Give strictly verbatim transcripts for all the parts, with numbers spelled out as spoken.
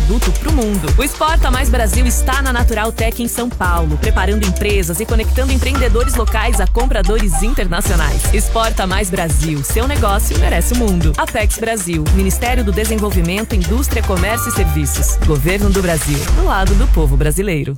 produto pro mundo. O Exporta Mais Brasil está na Natural Tech em São Paulo, preparando empresas e conectando empreendedores locais a compradores internacionais. Exporta Mais Brasil, seu negócio merece o mundo. Apex Brasil, Ministério do Desenvolvimento, Indústria, Comércio e Serviços. Governo do Brasil, do lado do povo brasileiro.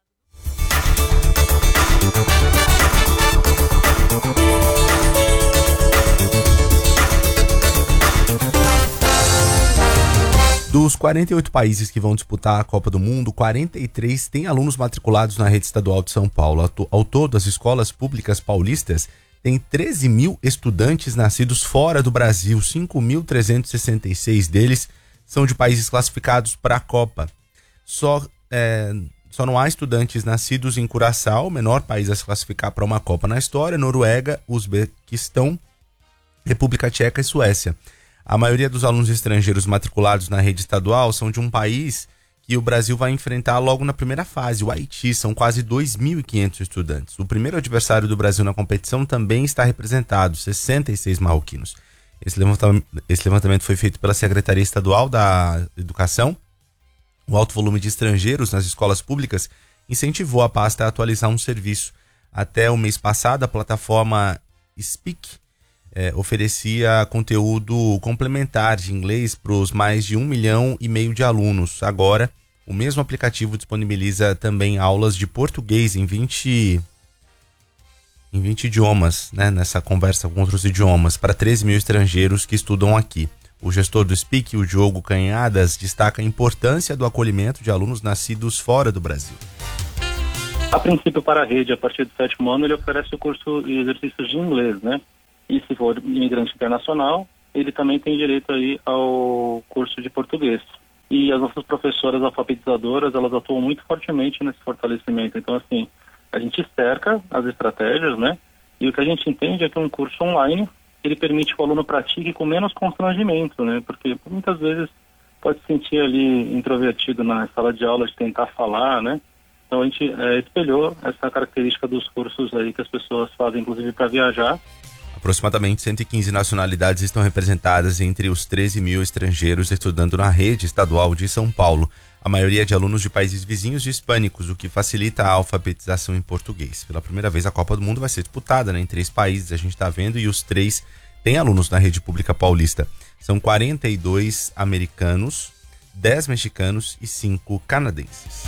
Dos quarenta e oito países que vão disputar a Copa do Mundo, quarenta e três têm alunos matriculados na rede estadual de São Paulo. Ao todo, as escolas públicas paulistas têm treze mil estudantes nascidos fora do Brasil. cinco mil trezentos e sessenta e seis deles são de países classificados para a Copa. Só, é, só não há estudantes nascidos em Curaçao, o menor país a se classificar para uma Copa na história, Noruega, Uzbequistão, República Tcheca e Suécia. A maioria dos alunos estrangeiros matriculados na rede estadual são de um país que o Brasil vai enfrentar logo na primeira fase, o Haiti. São quase dois mil e quinhentos estudantes. O primeiro adversário do Brasil na competição também está representado, sessenta e seis marroquinos. Esse levantamento, esse levantamento foi feito pela Secretaria Estadual da Educação. O alto volume de estrangeiros nas escolas públicas incentivou a pasta a atualizar um serviço. Até o mês passado, a plataforma Speak É, oferecia conteúdo complementar de inglês para os mais de um milhão e meio de alunos. Agora, o mesmo aplicativo disponibiliza também aulas de português em vinte, em vinte idiomas, né, nessa conversa com outros idiomas, para treze mil estrangeiros que estudam aqui. O gestor do Speak, o Diogo Canhadas, destaca a importância do acolhimento de alunos nascidos fora do Brasil. A princípio, para a rede, a partir do sétimo ano, ele oferece o curso de exercícios de inglês, né? E se for imigrante internacional, ele também tem direito aí ao curso de português. E as nossas professoras alfabetizadoras, elas atuam muito fortemente nesse fortalecimento. Então, assim, a gente cerca as estratégias, né? E o que a gente entende é que um curso online, ele permite que o aluno pratique com menos constrangimento, né? Porque muitas vezes pode se sentir ali introvertido na sala de aula de tentar falar, né? Então a gente é, espelhou essa característica dos cursos aí que as pessoas fazem, inclusive para viajar. Aproximadamente cento e quinze nacionalidades estão representadas entre os treze mil estrangeiros estudando na rede estadual de São Paulo. A maioria de alunos de países vizinhos e hispânicos, o que facilita a alfabetização em português. Pela primeira vez, a Copa do Mundo vai ser disputada, né, em três países, a gente está vendo, e os três têm alunos na rede pública paulista. São quarenta e dois americanos, dez mexicanos e cinco canadenses.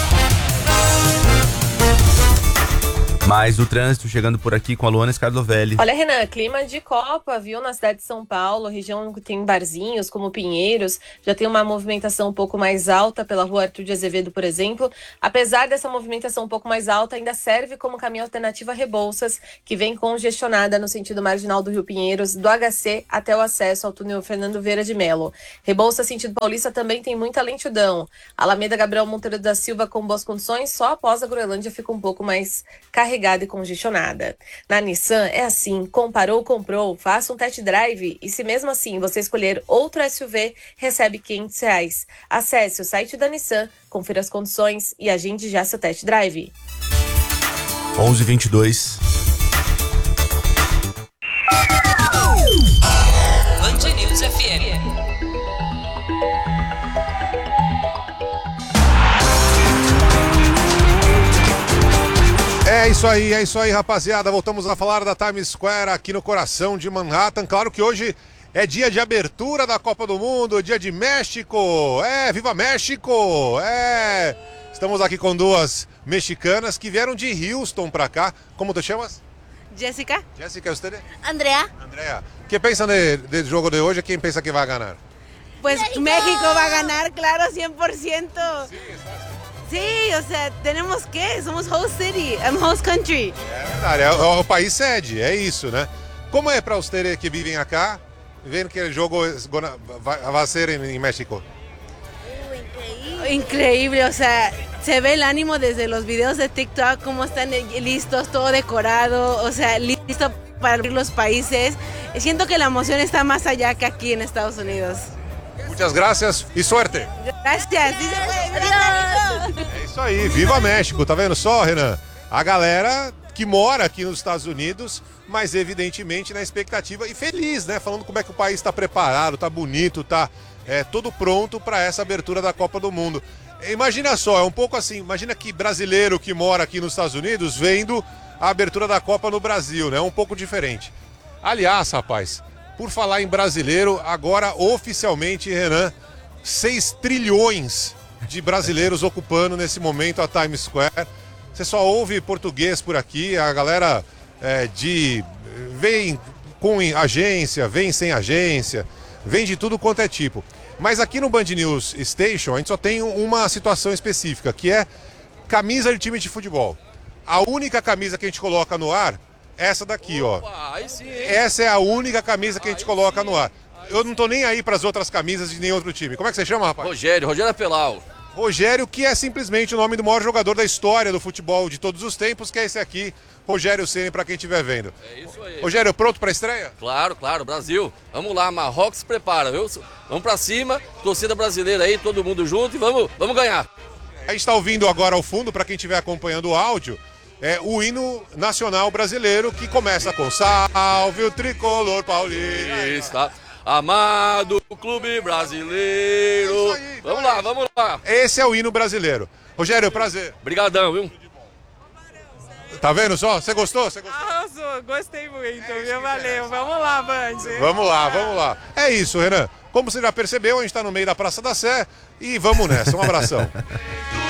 Mais do trânsito chegando por aqui com a Luana Scardovelli. Olha, Renan, clima de Copa, viu, na cidade de São Paulo, região que tem barzinhos como Pinheiros, já tem uma movimentação um pouco mais alta pela rua Arthur de Azevedo, por exemplo. Apesar dessa movimentação um pouco mais alta, ainda serve como caminho alternativa Rebouças, que vem congestionada no sentido marginal do Rio Pinheiros, do H C até o acesso ao túnel Fernando Vieira de Melo. Rebouças, sentido Paulista, também tem muita lentidão. Alameda Gabriel Monteiro da Silva com boas condições, só após a Groenlândia fica um pouco mais carregada e congestionada. Na Nissan é assim, comparou, comprou, faça um test drive e se mesmo assim você escolher outro S U V, recebe quinhentos reais. Acesse o site da Nissan, confira as condições e agende já seu test drive. onze e vinte e dois. Band News F M. É isso aí, é isso aí, rapaziada. Voltamos a falar da Times Square aqui no coração de Manhattan. Claro que hoje é dia de abertura da Copa do Mundo, dia de México. É, viva México! É, estamos aqui com duas mexicanas que vieram de Houston pra cá. Como te chamas? Jessica. Jessica, ¿usted? Andrea. Andrea. ¿Qué piensan del jogo de hoje? ¿Quién piensa que va a ganar? Pues México, México va a ganar, claro, cien por ciento. Sí, Sí, o sea, tenemos que, somos host city, um, host country. É verdade, é o, é o país sede, é isso, né? Como é para vocês que vivem acá, vendo que o jogo vai, vai ser em, em México? Uh, increíble. Increíble, o sea, se ve el ánimo desde los videos de TikTok, cómo están listos, todo decorado, o sea, listo para abrir los países. Siento que la emoción está más allá que aquí en Estados Unidos. Muchas gracias e suerte. Gracias. É isso aí, viva México, tá vendo só, Renan? A galera que mora aqui nos Estados Unidos, mas evidentemente na expectativa e feliz, né? Falando como é que o país está preparado, tá bonito, tá é, todo pronto para essa abertura da Copa do Mundo. Imagina só, é um pouco assim, imagina que brasileiro que mora aqui nos Estados Unidos vendo a abertura da Copa no Brasil, né? É um pouco diferente. Aliás, rapaz, por falar em brasileiro, agora oficialmente, Renan, seis trilhões de brasileiros ocupando nesse momento a Times Square. Você só ouve português por aqui, a galera é, de vem com agência, vem sem agência, vem de tudo quanto é tipo. Mas aqui no Band News Station a gente só tem uma situação específica, que é camisa de time de futebol. A única camisa que a gente coloca no ar é essa daqui, ó. Essa é a única camisa que a gente coloca no ar. Eu não tô nem aí para as outras camisas de nenhum outro time. Como é que você chama, rapaz? Rogério, Rogério Apelau. Rogério, que é simplesmente o nome do maior jogador da história do futebol de todos os tempos, que é esse aqui, Rogério Ceni, para quem estiver vendo. É isso aí. Rogério, pronto para a estreia? Claro, claro, Brasil. Vamos lá, Marrocos se prepara, viu? Vamos para cima, torcida brasileira aí, todo mundo junto e vamos, vamos ganhar. A gente está ouvindo agora ao fundo, para quem estiver acompanhando o áudio, é o hino nacional brasileiro, que começa com Salve o Tricolor Paulista. Isso, tá? Amado Clube Brasileiro. Aí, vamos lá, vamos lá. Esse é o hino brasileiro. Rogério, prazer. Obrigadão, viu? Tá vendo só? Você gostou? Você gostou? Arrasou, gostei muito, é viu? Valeu. Vamos lá, Band. Vamos lá, vamos lá. É isso, Renan. Como você já percebeu, a gente tá no meio da Praça da Sé e vamos nessa. Um abração.